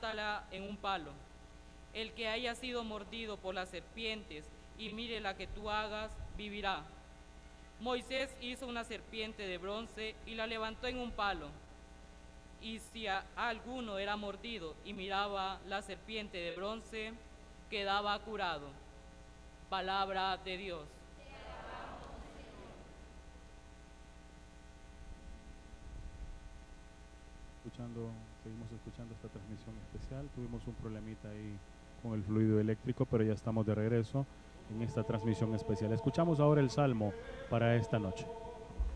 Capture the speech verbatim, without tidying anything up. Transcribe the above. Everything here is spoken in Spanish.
átala en un palo. El que haya sido mordido por las serpientes y mire la que tú hagas, vivirá. Moisés hizo una serpiente de bronce y la levantó en un palo. Y si a alguno era mordido y miraba la serpiente de bronce, quedaba curado. Palabra de Dios. Escuchando, seguimos escuchando esta transmisión especial. Tuvimos un problemita ahí con el fluido eléctrico, pero ya estamos de regreso en esta transmisión especial. Escuchamos ahora el Salmo para esta noche.